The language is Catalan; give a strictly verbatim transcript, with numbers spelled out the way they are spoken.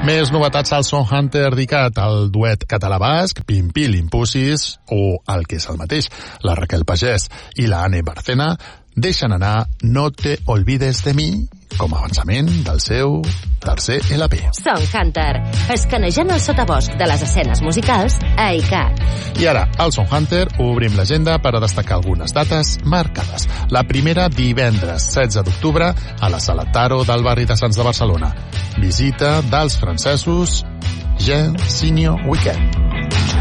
Més novetats al Son Hunter dedicat al duet català-basc, Pimpil Impussis, o el que és el mateix, la Raquel Pagès i la Anne Barcena, deixen anar No te olvides de mi, com a avançament del seu tercer L P. Son Hunter, escanejant el sotabosc de les escenes musicals a I C A T. I ara, al Son Hunter, obrim l'agenda per a destacar algunes dates marcades. La primera, divendres setze d'octubre, a la Sala Taro del barri de Sants de Barcelona. Visita dels francesos Gen Senior Weekend.